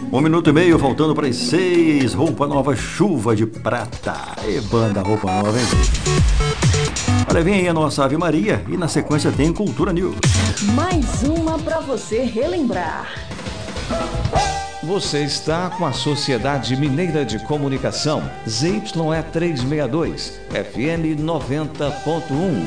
Um minuto e meio, faltando para as 6. Roupa nova, chuva de prata. E banda roupa nova, hein? Olha, vem aí a nossa Ave Maria e na sequência tem Cultura News. Mais uma para você relembrar. Você está com a Sociedade Mineira de Comunicação, ZYE 362, FM 90.1.